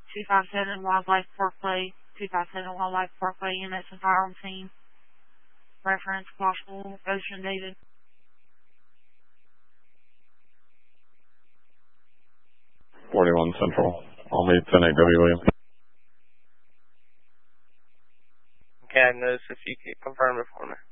257 Wildlife Parkway, 257 Wildlife Parkway, EMS and firearm team. Reference possible Ocean David. 41 Central. I'll meet 10-8 W. William. Okay, I noticed if you could confirm it for me.